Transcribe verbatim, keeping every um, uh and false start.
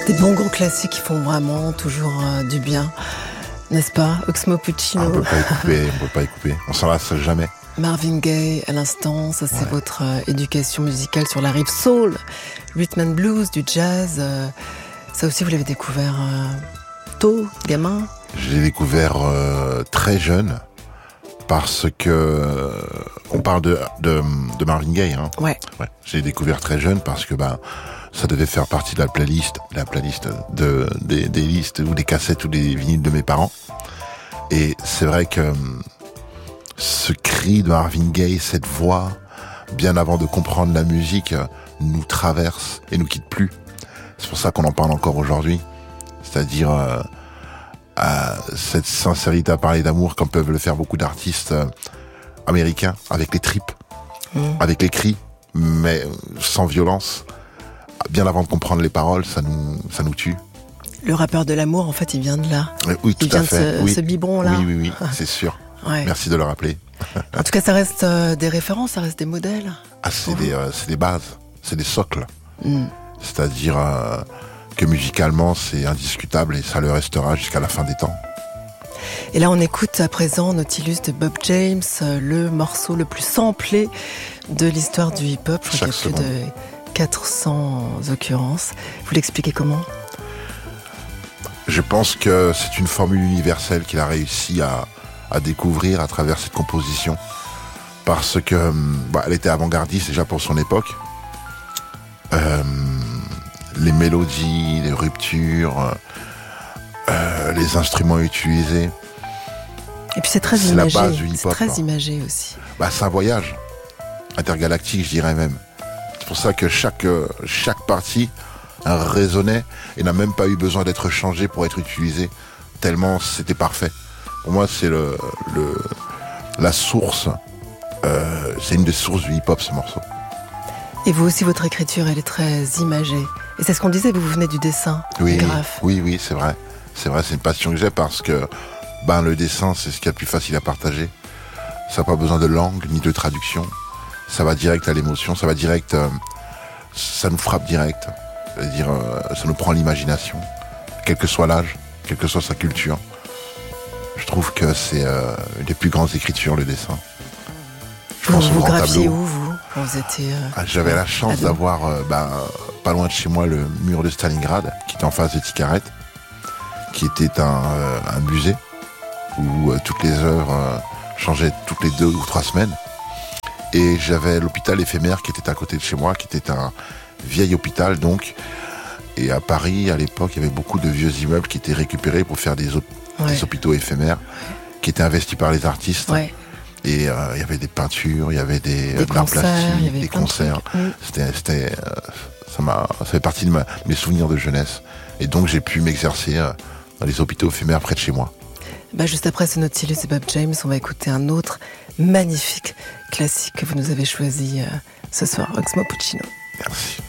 Des bons gros classiques qui font vraiment toujours euh, du bien, n'est-ce pas? Oxmo Puccino. Ah, on peut pas y couper, on peut pas y couper. On s'en lasse jamais. Marvin Gaye, à l'instant, ça c'est ouais. votre euh, éducation musicale sur la rive soul, rhythm and blues, du jazz. Euh, ça aussi, vous l'avez découvert euh, tôt, gamin? Je l'ai découvert euh, très jeune, parce que euh, on parle de, de, de Marvin Gaye. Hein. Ouais. ouais. Je l'ai découvert très jeune parce que ben ça devait faire partie de la playlist, la playlist de des, des listes ou des cassettes ou des vinyles de mes parents. Et c'est vrai que ce cri de Marvin Gaye, cette voix, bien avant de comprendre la musique, nous traverse et nous quitte plus. C'est pour ça qu'on en parle encore aujourd'hui. C'est-à-dire euh, euh, cette sincérité à parler d'amour, comme peuvent le faire beaucoup d'artistes euh, américains, avec les tripes, mmh. avec les cris, mais sans violence. Bien avant de comprendre les paroles, ça nous, ça nous tue. Le rappeur de l'amour, en fait, il vient de là. Oui, tout il vient à fait. de ce, oui. ce biberon-là. Oui, oui, oui, c'est sûr. Ouais. Merci de le rappeler. En tout cas, ça reste euh, des références, ça reste des modèles. Ah, c'est, des, euh, c'est des bases, c'est des socles. Mm. C'est-à-dire euh, que musicalement, c'est indiscutable et ça le restera jusqu'à la fin des temps. Et là, on écoute à présent Nautilus de Bob James, le morceau le plus samplé de l'histoire du hip-hop. Je crois qu'il y a plus de quatre cents occurrences. Vous l'expliquez comment ? Je pense que c'est une formule universelle qu'il a réussi à, à découvrir à travers cette composition. Parce que bah, elle était avant-gardiste déjà pour son époque. Euh, les mélodies, les ruptures, euh, les instruments utilisés. Et puis c'est très c'est imagé. La base du hip-hop, c'est très hein. imagé aussi. Bah, c'est un voyage intergalactique, je dirais même. C'est pour ça que chaque, chaque partie résonnait et n'a même pas eu besoin d'être changée pour être utilisée, tellement c'était parfait. Pour moi, c'est le, le, la source, euh, c'est une des sources du hip-hop, ce morceau. Et vous aussi, votre écriture, elle est très imagée. Et c'est ce qu'on disait, vous venez du dessin, oui, du graphe. Oui, oui, c'est vrai. C'est vrai, c'est une passion que j'ai parce que ben, le dessin, c'est ce qu'il y a de plus facile à partager. Ça n'a pas besoin de langue ni de traduction. Ça va direct à l'émotion, ça va direct, euh, ça nous frappe direct. C'est-à-dire, euh, ça nous prend l'imagination, quel que soit l'âge, quelle que soit sa culture. Je trouve que c'est euh, une des plus grandes écritures, le dessin. Je vous vous graphiez où, vous, quand vous étiez euh, ah, J'avais la chance ado. d'avoir, euh, bah, pas loin de chez moi, le mur de Stalingrad, qui était en face de Tikaret, qui était un, euh, un musée, où euh, toutes les œuvres euh, changeaient toutes les deux ou trois semaines. Et j'avais l'hôpital éphémère qui était à côté de chez moi, qui était un vieil hôpital donc. Et à Paris, à l'époque, il y avait beaucoup de vieux immeubles qui étaient récupérés pour faire des, op- ouais. des hôpitaux éphémères, qui étaient investis par les artistes. Ouais. Et euh, il y avait des peintures, il y avait des, des de l'art plastique, des concerts. De c'était, c'était, euh, ça m'a, ça fait partie de ma, mes souvenirs de jeunesse. Et donc j'ai pu m'exercer euh, dans les hôpitaux éphémères près de chez moi. Bah juste après ce Nautilus et Bob James, on va écouter un autre magnifique classique que vous nous avez choisi euh, ce soir, Oxmo Puccino. Merci.